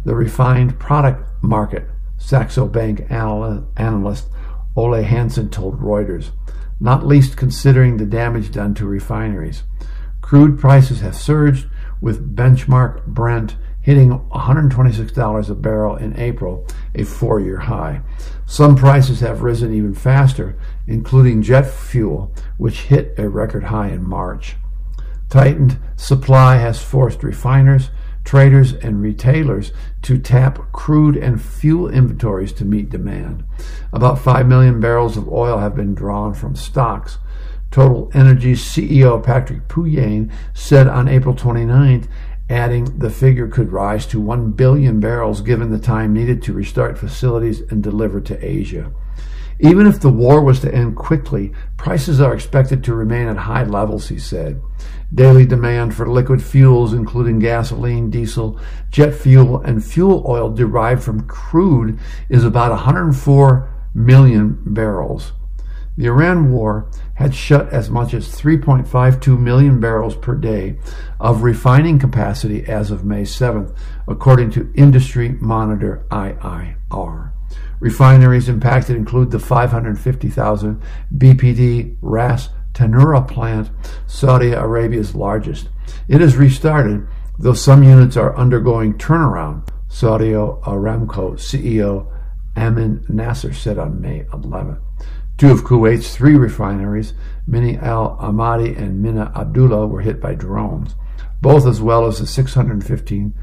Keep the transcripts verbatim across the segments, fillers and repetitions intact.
the refined product market, Saxo Bank analyst Ole Hansen told Reuters, not least considering the damage done to refineries. Crude prices have surged, with benchmark Brent hitting one hundred twenty-six dollars a barrel in April, a four-year high. Some prices have risen even faster, including jet fuel, which hit a record high in March. Tightened supply has forced refiners, traders, and retailers to tap crude and fuel inventories to meet demand. About five million barrels of oil have been drawn from stocks. Total Energy's C E O Patrick Pouyanné said on April twenty-ninth, adding the figure could rise to one billion barrels given the time needed to restart facilities and deliver to Asia. Even if the war was to end quickly, prices are expected to remain at high levels, he said. Daily demand for liquid fuels, including gasoline, diesel, jet fuel, and fuel oil derived from crude, is about one hundred four million barrels. The Iran war had shut as much as three point five two million barrels per day of refining capacity as of May seventh, according to Industry Monitor I I R. Refineries impacted include the five hundred fifty thousand B P D Ras Tanura plant, Saudi Arabia's largest. It has restarted, though some units are undergoing turnaround, Saudi Aramco C E O Amin Nasser said on May eleventh. Two of Kuwait's three refineries, Mini Al Ahmadi and Mina Abdullah, were hit by drones. Both, as well as the six hundred fifteen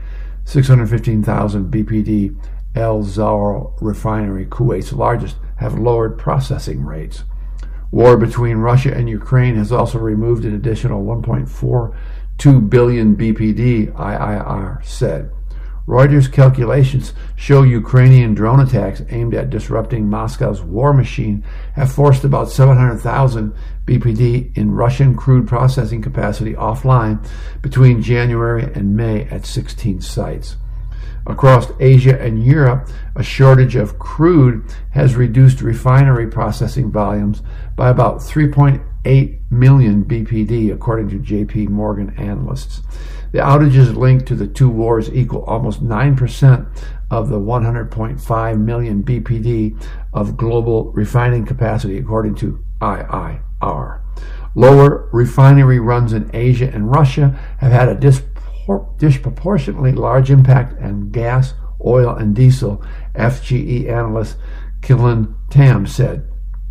thousand B P D El Zour refinery, Kuwait's largest, have lowered processing rates. War between Russia and Ukraine has also removed an additional one point four two billion B P D, I I R said. Reuters calculations show Ukrainian drone attacks aimed at disrupting Moscow's war machine have forced about seven hundred thousand B P D in Russian crude processing capacity offline between January and May at sixteen sites. Across Asia and Europe, a shortage of crude has reduced refinery processing volumes by about three point eight million B P D, according to J P Morgan analysts. The outages linked to the two wars equal almost nine percent of the one hundred point five million B P D of global refining capacity, according to I I R. Lower refinery runs in Asia and Russia have had a dispor- disproportionately large impact on gas, oil, and diesel, F G E analyst Killen Tam said.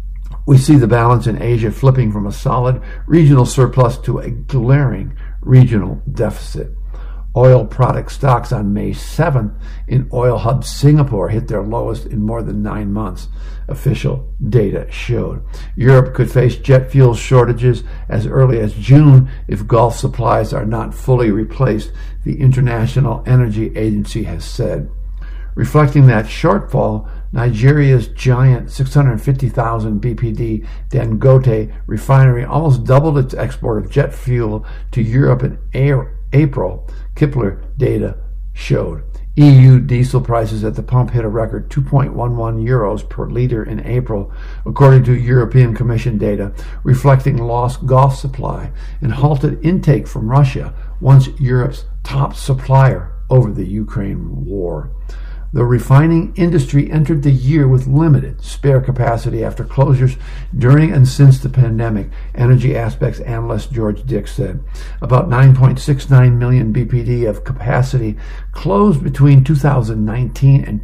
We see the balance in Asia flipping from a solid regional surplus to a glaring regional deficit. Oil product stocks on May seventh in oil hub Singapore hit their lowest in more than nine months, official data showed. Europe could face jet fuel shortages as early as June if Gulf supplies are not fully replaced, the International Energy Agency has said. Reflecting that shortfall, Nigeria's giant six hundred fifty thousand B P D Dangote refinery almost doubled its export of jet fuel to Europe in April, Kpler data showed. E U diesel prices at the pump hit a record two point one one euros per liter in April, according to European Commission data, reflecting lost Gulf supply and halted intake from Russia, once Europe's top supplier over the Ukraine war. The refining industry entered the year with limited spare capacity after closures during and since the pandemic, Energy Aspects analyst George Dick said. About nine point six nine million B P D of capacity closed between two thousand nineteen and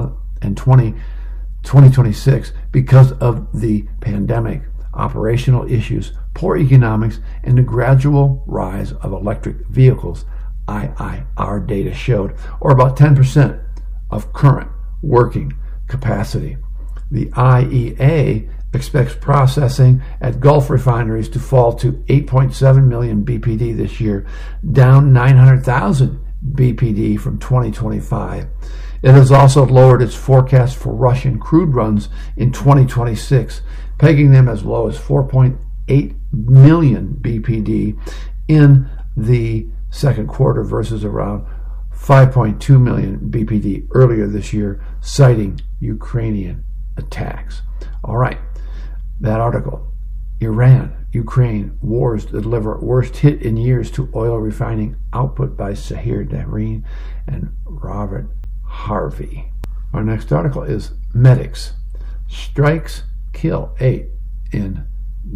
twenty twenty-six because of the pandemic, operational issues, poor economics, and the gradual rise of electric vehicles, I I R data showed, or about ten percent of current working capacity. The I E A expects processing at Gulf refineries to fall to eight point seven million B P D this year, down nine hundred thousand B P D from twenty twenty-five. It has also lowered its forecast for Russian crude runs in twenty twenty-six, pegging them as low as four point eight million B P D in the second quarter versus around five point two million B P D earlier this year, citing Ukrainian attacks. All right, that article. Iran, Ukraine, wars deliver worst hit in years to oil refining output by Sahir Dareen and Robert Harvey. Our next article is Medics. Strikes kill eight in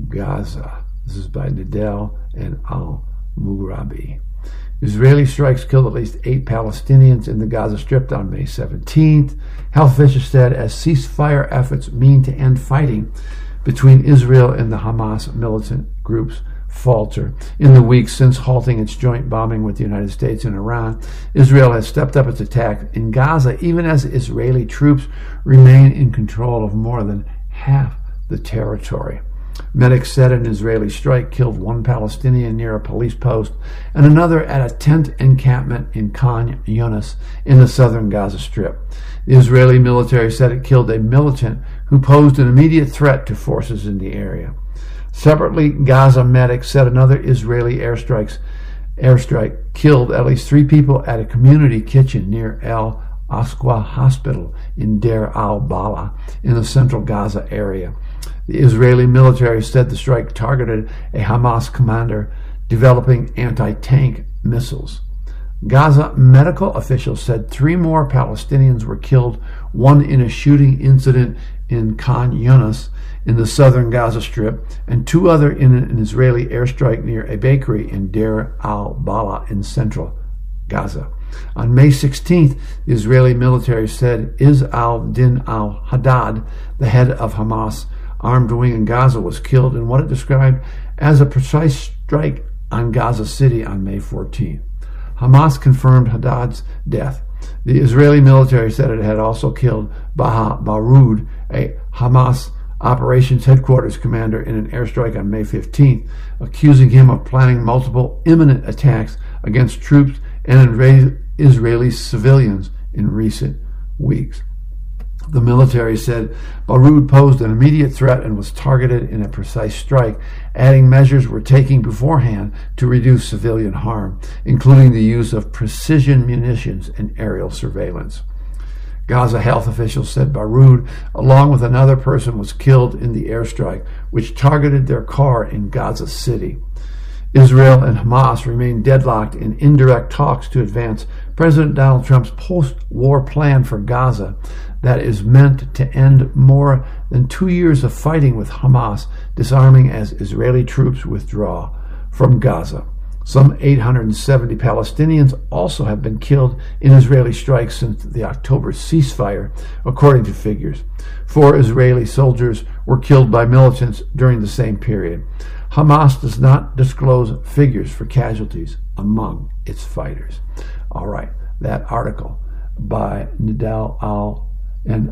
Gaza. This is by Nidal and Al-Mughrabi. Israeli strikes killed at least eight Palestinians in the Gaza Strip on May seventeenth. Health officials said as ceasefire efforts mean to end fighting between Israel and the Hamas militant groups falter. In the weeks since halting its joint bombing with the United States and Iran, Israel has stepped up its attack in Gaza, even as Israeli troops remain in control of more than half the territory. Medics said an Israeli strike killed one Palestinian near a police post and another at a tent encampment in Khan Yunis in the southern Gaza Strip. The Israeli military said it killed a militant who posed an immediate threat to forces in the area. Separately, Gaza medics said another Israeli airstrikes, airstrike killed at least three people at a community kitchen near El Aqsa Hospital in Deir al-Balah in the central Gaza area. The Israeli military said the strike targeted a Hamas commander developing anti-tank missiles. Gaza medical officials said three more Palestinians were killed, one in a shooting incident in Khan Yunis in the southern Gaza Strip, and two other in an Israeli airstrike near a bakery in Deir al-Balah in central Gaza. On May sixteenth, the Israeli military said Izz al-Din al-Haddad, the head of Hamas' armed wing in Gaza, was killed in what it described as a precise strike on Gaza City on May fourteenth. Hamas confirmed Haddad's death. The Israeli military said it had also killed Baha Baroud, a Hamas operations headquarters commander, in an airstrike on May fifteenth, accusing him of planning multiple imminent attacks against troops and Israeli civilians in recent weeks. The military said Baroud posed an immediate threat and was targeted in a precise strike, adding measures were taken beforehand to reduce civilian harm, including the use of precision munitions and aerial surveillance. Gaza health officials said Baroud, along with another person, was killed in the airstrike, which targeted their car in Gaza City. Israel and Hamas remain deadlocked in indirect talks to advance President Donald Trump's post-war plan for Gaza that is meant to end more than two years of fighting with Hamas, disarming as Israeli troops withdraw from Gaza. Some eight hundred seventy Palestinians also have been killed in Israeli strikes since the October ceasefire, according to figures. Four Israeli soldiers were killed by militants during the same period. Hamas does not disclose figures for casualties among its fighters. All right, that article by Nidal Al and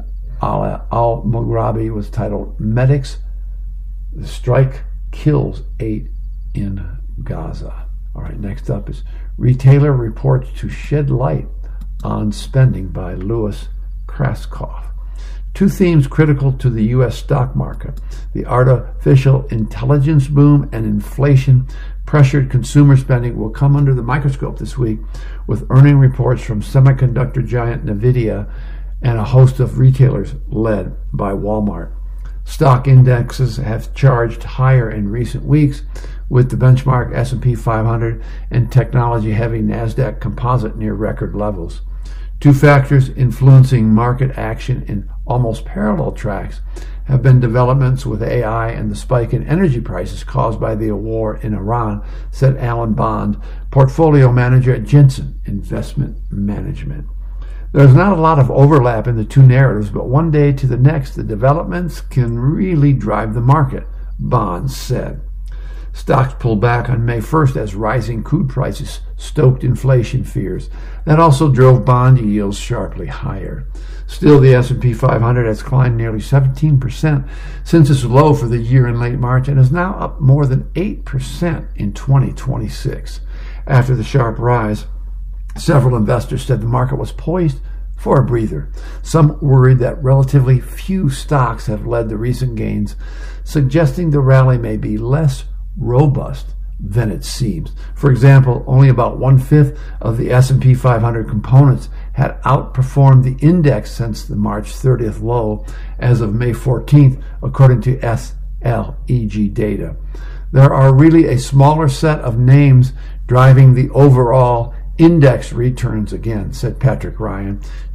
Al-Mughrabi was titled Medics, the Strike Kills Eight in Gaza. All right, next up is Retailer Reports to Shed Light on Spending by Louis Kraskoff. Two themes critical to the U S stock market: the artificial intelligence boom and inflation pressured consumer spending will come under the microscope this week, with earning reports from semiconductor giant Nvidia and a host of retailers led by Walmart. Stock indexes have charged higher in recent weeks, with the benchmark S and P five hundred and technology-heavy NASDAQ composite near record levels. Two factors influencing market action in almost parallel tracks have been developments with A I and the spike in energy prices caused by the war in Iran, said Alan Bond, portfolio manager at Jensen Investment Management. There's not a lot of overlap in the two narratives, but one day to the next, the developments can really drive the market, Bond said. Stocks pulled back on May first as rising crude prices stoked inflation fears. That also drove bond yields sharply higher. Still, the S and P five hundred has climbed nearly seventeen percent since its low for the year in late March and is now up more than eight percent in twenty twenty-six. After the sharp rise, several investors said the market was poised for a breather. Some worried that relatively few stocks have led the recent gains, suggesting the rally may be less robust than it seems. For example, only about one-fifth of the S and P five hundred components had outperformed the index since the March thirtieth low as of May fourteenth, according to S L E G data. There are really a smaller set of names driving the overall index returns again, said Patrick Ryan,